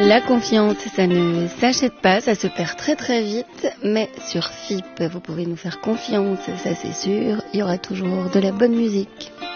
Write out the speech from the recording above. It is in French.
La confiance, ça ne s'achète pas, ça se perd très très vite, mais sur FIP, vous pouvez nous faire confiance, ça c'est sûr, il y aura toujours de la bonne musique.